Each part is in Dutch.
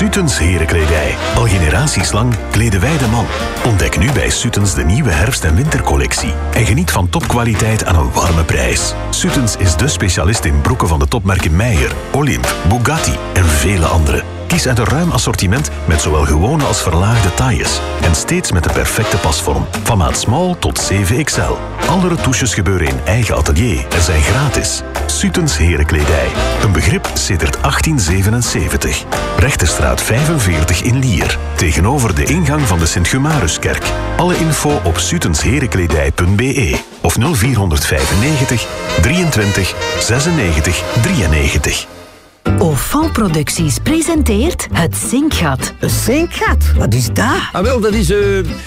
Sutens Herenkledij. Al generaties lang kleden wij de man. Ontdek nu bij Sutens de nieuwe herfst- en wintercollectie. En geniet van topkwaliteit aan een warme prijs. Sutens is de specialist in broeken van de topmerken Meijer, Olymp, Bugatti en vele andere. Kies uit een ruim assortiment met zowel gewone als verlaagde tailles. En steeds met de perfecte pasvorm. Van maat small tot 7XL. Alle retouches gebeuren in eigen atelier en zijn gratis. Sutens Herenkledij. Een begrip sedert 1877. Rechterstraat 45 in Lier. Tegenover de ingang van de Sint-Humaruskerk. Alle info op sutensherenkledij.be of 0495 23 96 93. Ofan Producties presenteert Het Zinkgat. Een zinkgat? Wat is dat? Ah, wel, dat is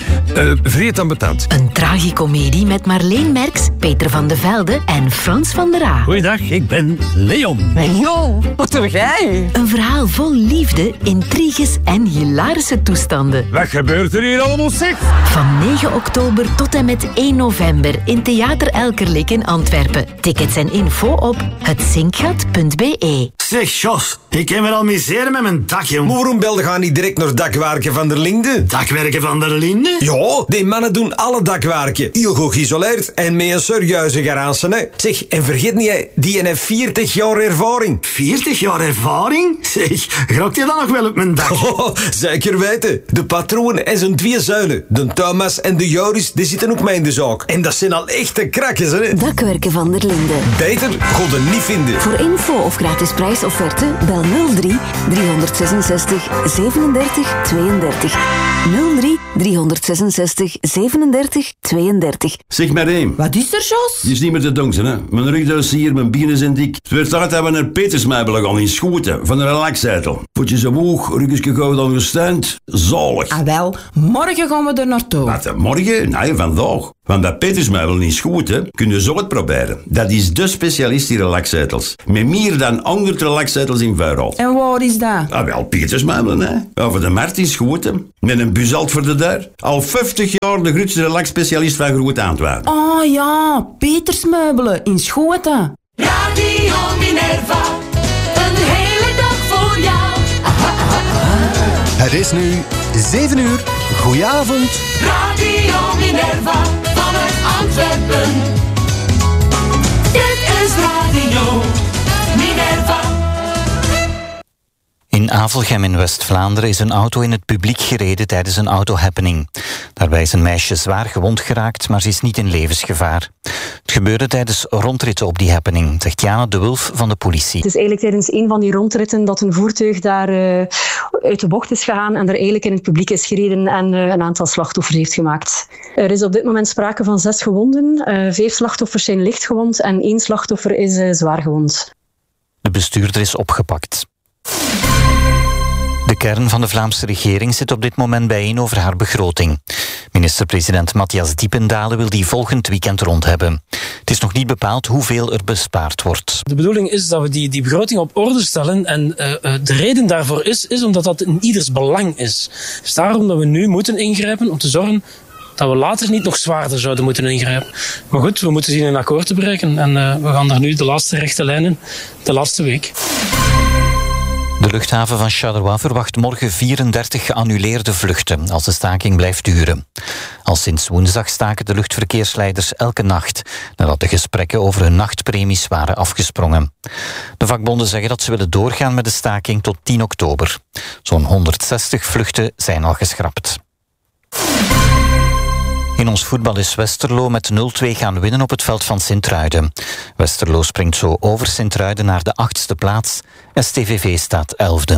vreed ambetant. Een tragicomedie met Marleen Merks, Peter van de Velde en Frans van der Aa. Goeiedag, ik ben Leon. Leon, wat doe jij? Een verhaal vol liefde, intriges en hilarische toestanden. Wat gebeurt er hier allemaal, zeg? Van 9 oktober tot en met 1 november in Theater Elkerlijk in Antwerpen. Tickets en info op hetzinkgat.be. Zeg, Jos, ik kan me al miseren met mijn dak, jong. Maar waarom belde gaan niet direct naar dakwerken van der Linde? Dakwerken van der Linde? Ja, die mannen doen alle dakwerken. Heel goed geïsoleerd en met een serieuze garage. Hè. Zeg, en vergeet niet, die heeft 40 jaar ervaring. 40 jaar ervaring? Zeg, grokt je dan nog wel op mijn dak? Oh, zeker weten. De patroon en zijn 2 zuilen. De Thomas en de Joris, die zitten ook mee in de zaak. En dat zijn al echte krakkers, hè. Dakwerken van der Linde. Beter, god er niet vinden. Voor info of gratis prijsofferte, bel 03 366 37 32. 03 366 37 32. Zeg maar één. Wat is er, Jos? Het is niet meer te donzen, hè. Mijn rugduis hier, mijn bienen zijn dik. Het werd tijd dat we naar Petersmeibelen gaan in Schoten, van een relaxzetel. Voetjes omhoog, ruggesje goud ondersteund. Zalig. Ah wel, morgen gaan we er naartoe. Wat, morgen? Nee, vandaag. Want bij Petersmeibelen in Schoten kun je zo het proberen. Dat is de specialist in relaxzetels. Met meer dan 100 relaxzetels in vuurraad. En waar is dat? Ah, wel, Petersmeibelen, hè. Over de markt in Schoten. Met een buzalt voor de deur. Al 50 jaar de grootste relaxspecialist van Groot Antwerpen. Oh ja, Petersmeubelen in Schoten. Radio Minerva, een hele dag voor jou. Het is nu 7 uur. Goedenavond. Radio Minerva, vanuit Antwerpen. Dit is Radio Minerva. In Avelgem in West-Vlaanderen is een auto in het publiek gereden tijdens een auto-happening. Daarbij is een meisje zwaar gewond geraakt, maar ze is niet in levensgevaar. Het gebeurde tijdens rondritten op die happening, zegt Jana de Wulf van de politie. Het is eigenlijk tijdens een van die rondritten dat een voertuig daar uit de bocht is gegaan en er eigenlijk in het publiek is gereden en een aantal slachtoffers heeft gemaakt. Er is op dit moment sprake van 6 gewonden. 5 slachtoffers zijn licht gewond en 1 slachtoffer is zwaar gewond. De bestuurder is opgepakt. De kern van de Vlaamse regering zit op dit moment bijeen over haar begroting. Minister-president Matthias Diependalen wil die volgend weekend rond hebben. Het is nog niet bepaald hoeveel er bespaard wordt. De bedoeling is dat we die begroting op orde stellen en de reden daarvoor is omdat dat in ieders belang is. Het is daarom dat we nu moeten ingrijpen om te zorgen dat we later niet nog zwaarder zouden moeten ingrijpen. Maar goed, we moeten zien een akkoord te bereiken en we gaan daar nu de laatste rechte lijnen de laatste week. De luchthaven van Charleroi verwacht morgen 34 geannuleerde vluchten als de staking blijft duren. Al sinds woensdag staken de luchtverkeersleiders elke nacht, nadat de gesprekken over hun nachtpremies waren afgesprongen. De vakbonden zeggen dat ze willen doorgaan met de staking tot 10 oktober. Zo'n 160 vluchten zijn al geschrapt. In ons voetbal is Westerlo met 0-2 gaan winnen op het veld van Sint-Truiden. Westerlo springt zo over Sint-Truiden naar de 8e plaats. STVV staat 11e.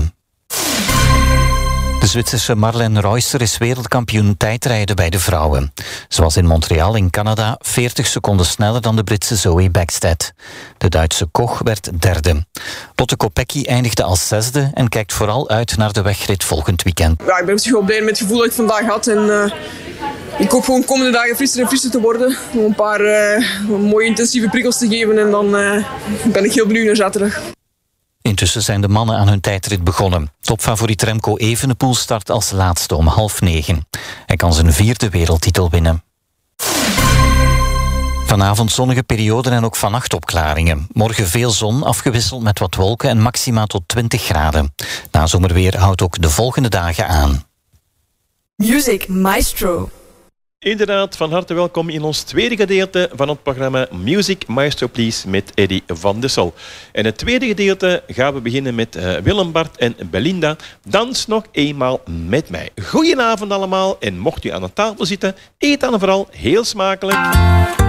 De Zwitserse Marlene Reusser is wereldkampioen tijdrijden bij de vrouwen. Ze was in Montreal in Canada 40 seconden sneller dan de Britse Zoe Bäckstedt. De Duitse Koch werd 3e. Lotte Kopecky eindigde als 6e en kijkt vooral uit naar de wegrit volgend weekend. Ja, ik ben gewoon blij met het gevoel dat ik vandaag had. En ik hoop gewoon komende dagen frisser en frisser te worden. Om een paar mooie intensieve prikkels te geven en dan ben ik heel benieuwd naar zaterdag. Intussen zijn de mannen aan hun tijdrit begonnen. Topfavoriet Remco Evenepoel start als laatste om 8:30. Hij kan zijn 4e wereldtitel winnen. Vanavond zonnige perioden en ook vannacht opklaringen. Morgen veel zon, afgewisseld met wat wolken en maxima tot 20 graden. Nazomerweer houdt ook de volgende dagen aan. Music Maestro. Inderdaad, van harte welkom in ons tweede gedeelte van het programma Music Maestro Please met Eddy van Dessel. In het tweede gedeelte gaan we beginnen met Willem Bart en Belinda. Dans nog eenmaal met mij. Goedenavond allemaal en mocht u aan de tafel zitten, eet dan vooral heel smakelijk.